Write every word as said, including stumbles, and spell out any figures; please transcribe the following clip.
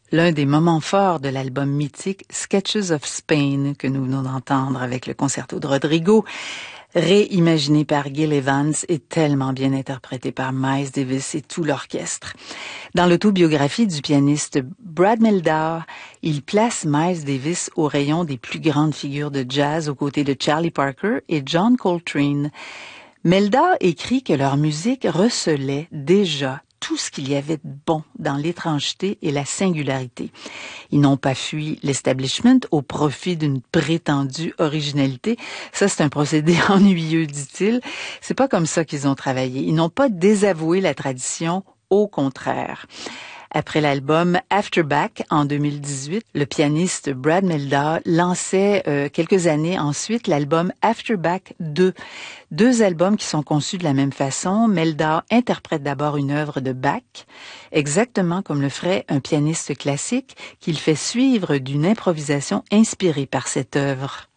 L'un des moments forts de l'album mythique Sketches of Spain que nous venons d'entendre avec le concerto de Rodrigo, réimaginé par Gil Evans et tellement bien interprété par Miles Davis et tout l'orchestre. Dans l'autobiographie du pianiste Brad Mehldau, il place Miles Davis au rayon des plus grandes figures de jazz aux côtés de Charlie Parker et John Coltrane. Mehldau écrit que leur musique recelait déjà tout ce qu'il y avait de bon dans l'étrangeté et la singularité. Ils n'ont pas fui l'establishment au profit d'une prétendue originalité. Ça, c'est un procédé ennuyeux, dit-il. C'est pas comme ça qu'ils ont travaillé. Ils n'ont pas désavoué la tradition, au contraire. Après l'album Afterback en deux mille dix-huit, le pianiste Brad Mehldau lançait euh, quelques années ensuite l'album Afterback deux. Deux albums qui sont conçus de la même façon. Mehldau interprète d'abord une œuvre de Bach, exactement comme le ferait un pianiste classique, qu'il fait suivre d'une improvisation inspirée par cette œuvre.